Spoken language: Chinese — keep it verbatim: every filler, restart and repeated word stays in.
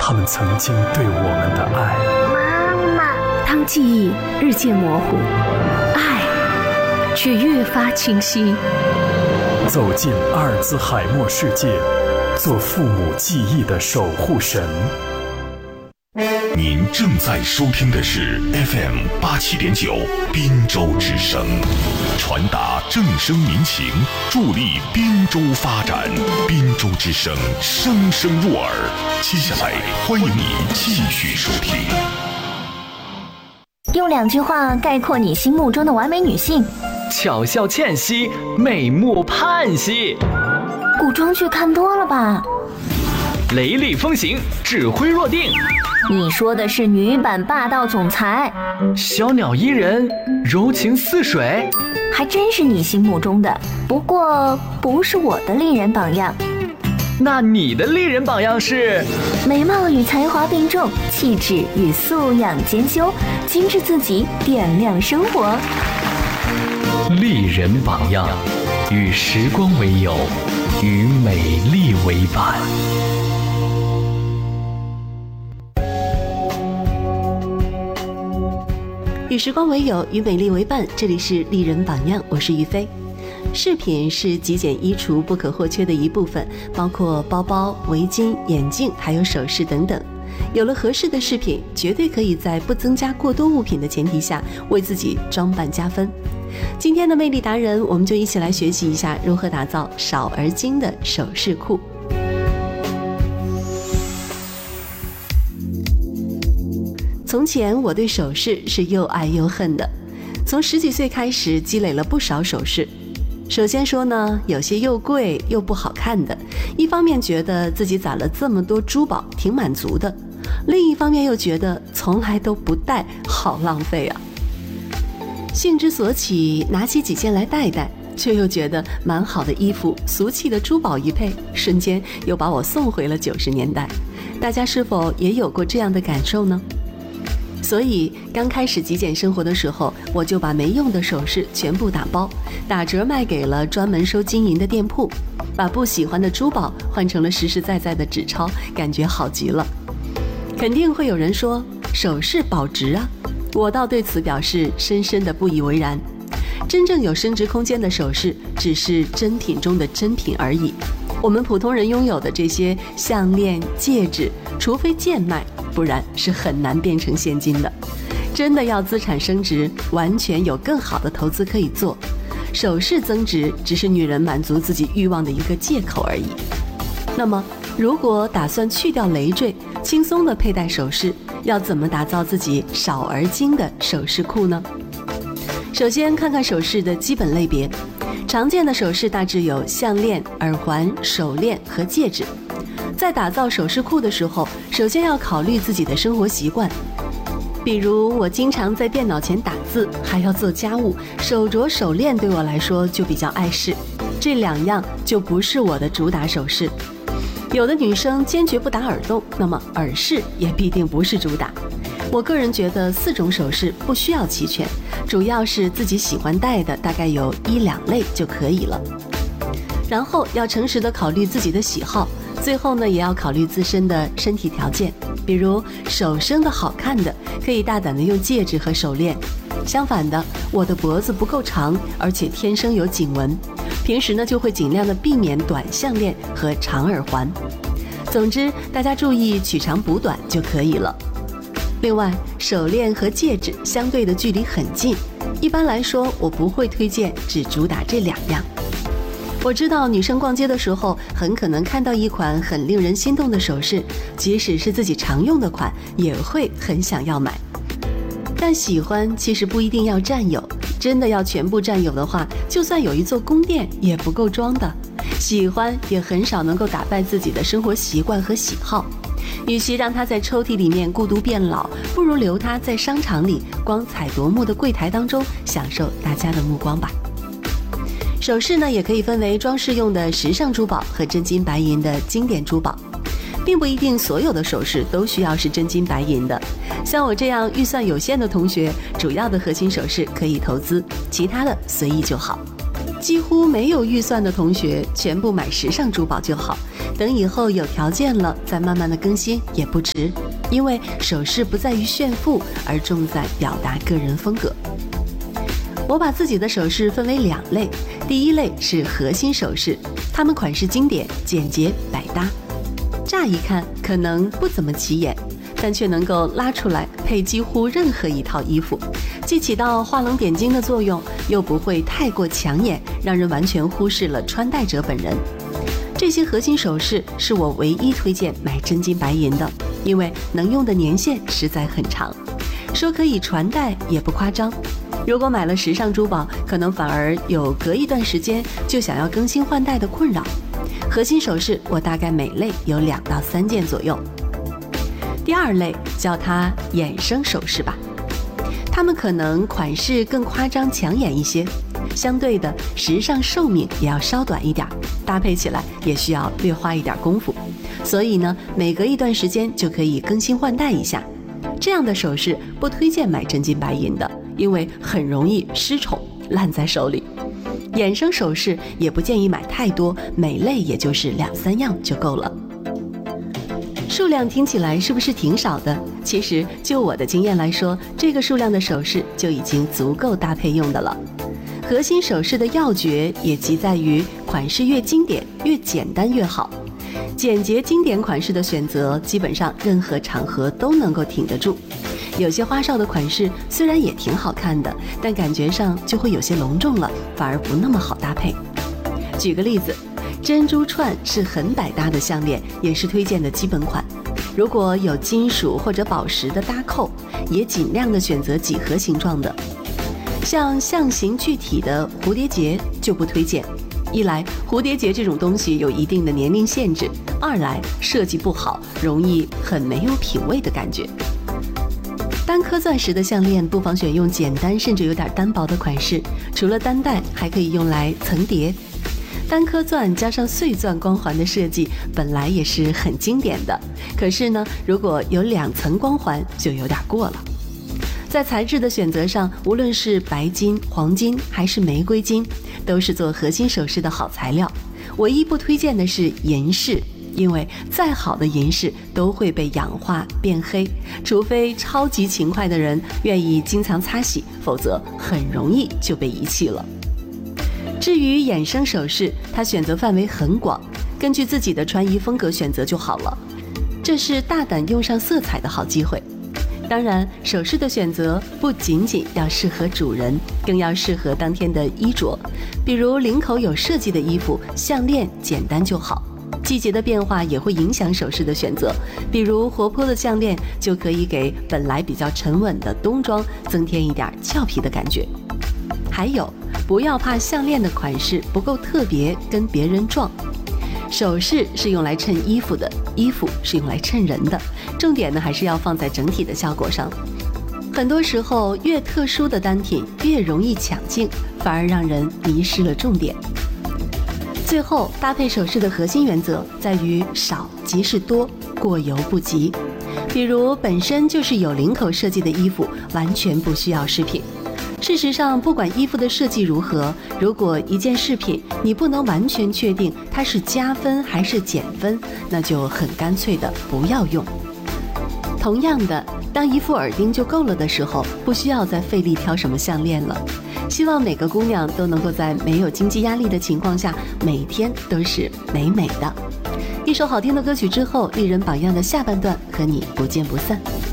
他们曾经对我们的爱。 妈妈， 当记忆日渐模糊，爱却越发清晰。 走进阿尔兹海默世界，做父母记忆的守护神。 您正在收听的是 F M 八七点九滨州之声，传达正声民情，助力滨州发展。滨州之声，声声入耳。接下来，欢迎你继续收听。 用两句话概括你心目中的完美女性： 巧笑倩兮，美目盼兮。 古装剧看多了吧？ 雷厉风行，指挥若定。 你说的是女版霸道总裁。 小鸟依人，柔情似水。 还真是你心目中的，不过不是我的丽人榜样。 那你的丽人榜样是？ 美貌与才华并重，气质与素养兼修，精致自己，点亮生活。 丽人榜样，与时光为友，与美丽为伴。 与时光为友，与美丽为伴。这里是丽人榜样，我是于飞。饰品是极简衣橱不可或缺的一部分，包括包包、围巾、眼镜，还有首饰等等。有了合适的饰品，绝对可以在不增加过多物品的前提下，为自己装扮加分。今天的魅力达人，我们就一起来学习一下如何打造少而精的首饰库。从前我对首饰是又爱又恨的，从十几岁开始积累了不少首饰。首先说呢，有些又贵又不好看的，一方面觉得自己攒了这么多珠宝挺满足的，另一方面又觉得从来都不戴，好浪费啊。兴之所起，拿起几件来戴戴，却又觉得蛮好的衣服，俗气的珠宝一配，瞬间又把我送回了九十年代。大家是否也有过这样的感受呢？所以刚开始极简生活的时候，我就把没用的首饰全部打包，打折卖给了专门收金银的店铺，把不喜欢的珠宝换成了实实在在的纸钞，感觉好极了。肯定会有人说首饰保值啊，我倒对此表示深深的不以为然。真正有升值空间的首饰只是珍品中的珍品而已，我们普通人拥有的这些项链、戒指，除非贱卖，不然是很难变成现金的。真的要资产升值，完全有更好的投资可以做。首饰增值只是女人满足自己欲望的一个借口而已。那么如果打算去掉累赘，轻松的佩戴首饰，要怎么打造自己少而精的首饰库呢？首先看看首饰的基本类别，常见的首饰大致有项链、耳环、手链和戒指。在打造首饰库的时候，首先要考虑自己的生活习惯。比如我经常在电脑前打字，还要做家务，手镯、手链对我来说就比较碍事，这两样就不是我的主打首饰。有的女生坚决不打耳洞，那么耳饰也必定不是主打。我个人觉得四种首饰不需要齐全，主要是自己喜欢戴的，大概有一两类就可以了。然后要诚实的考虑自己的喜好，最后呢，也要考虑自身的身体条件。比如手生的好看的，可以大胆的用戒指和手链。相反的，我的脖子不够长，而且天生有颈纹，平时呢就会尽量的避免短项链和长耳环。总之，大家注意取长补短就可以了。另外，手链和戒指相对的距离很近，一般来说我不会推荐只主打这两样。我知道女生逛街的时候很可能看到一款很令人心动的首饰，即使是自己常用的款也会很想要买。但喜欢其实不一定要占有，真的要全部占有的话，就算有一座宫殿也不够装的。喜欢也很少能够打败自己的生活习惯和喜好。与其让它在抽屉里面孤独变老，不如留它在商场里光彩夺目的柜台当中享受大家的目光吧。首饰呢，也可以分为装饰用的时尚珠宝和真金白银的经典珠宝，并不一定所有的首饰都需要是真金白银的。像我这样预算有限的同学，主要的核心首饰可以投资，其他的随意就好。 几乎没有预算的同学，全部买时尚珠宝就好，等以后有条件了再慢慢的更新也不迟，因为首饰不在于炫富，而重在表达个人风格。我把自己的首饰分为两类，第一类是核心首饰，它们款式经典、简洁、百搭，乍一看可能不怎么起眼，但却能够拉出来配几乎任何一套衣服，既起到画龙点睛的作用，又不会太过抢眼，让人完全忽视了穿戴者本人。这些核心首饰是我唯一推荐买真金白银的，因为能用的年限实在很长，说可以传代也不夸张。如果买了时尚珠宝，可能反而有隔一段时间就想要更新换代的困扰。核心首饰我大概每类有两到三件左右。第二类叫它衍生首饰吧，它们可能款式更夸张抢眼一些，相对的时尚寿命也要稍短一点，搭配起来也需要略花一点功夫，所以呢，每隔一段时间就可以更新换代一下。这样的首饰不推荐买真金白银的，因为很容易失宠烂在手里。衍生首饰也不建议买太多，每类也就是两三样就够了。数量听起来是不是挺少的？其实就我的经验来说，这个数量的首饰就已经足够搭配用的了。核心首饰的要诀也即在于款式越经典越简单越好。简洁经典款式的选择，基本上任何场合都能够挺得住。有些花哨的款式虽然也挺好看的，但感觉上就会有些隆重了，反而不那么好搭配。举个例子，珍珠串是很百搭的项链，也是推荐的基本款。如果有金属或者宝石的搭扣，也尽量的选择几何形状的。像象形具体的蝴蝶结就不推荐，一来蝴蝶结这种东西有一定的年龄限制，二来设计不好，容易很没有品味的感觉。单颗钻石的项链不妨选用简单甚至有点单薄的款式，除了单戴还可以用来层叠。单颗钻加上碎钻光环的设计本来也是很经典的，可是呢，如果有两层光环就有点过了。在材质的选择上，无论是白金、黄金还是玫瑰金，都是做核心首饰的好材料。唯一不推荐的是银饰，因为再好的银饰都会被氧化变黑，除非超级勤快的人愿意经常擦洗，否则很容易就被遗弃了。至于衍生首饰，它选择范围很广，根据自己的穿衣风格选择就好了，这是大胆用上色彩的好机会。当然，首饰的选择不仅仅要适合主人，更要适合当天的衣着。比如领口有设计的衣服，项链简单就好。季节的变化也会影响首饰的选择，比如活泼的项链就可以给本来比较沉稳的冬装增添一点俏皮的感觉。还有，不要怕项链的款式不够特别，跟别人撞。首饰是用来衬衣服的，衣服是用来衬人的，重点呢还是要放在整体的效果上。很多时候，越特殊的单品越容易抢镜，反而让人迷失了重点。最后，搭配首饰的核心原则在于少即是多，过犹不及。比如本身就是有领口设计的衣服，完全不需要饰品。事实上，不管衣服的设计如何，如果一件饰品你不能完全确定它是加分还是减分，那就很干脆的不要用。同样的，当一副耳钉就够了的时候，不需要再费力挑什么项链了。希望每个姑娘都能够在没有经济压力的情况下，每天都是美美的。一首好听的歌曲之后，丽人榜样的下半段和你不见不散。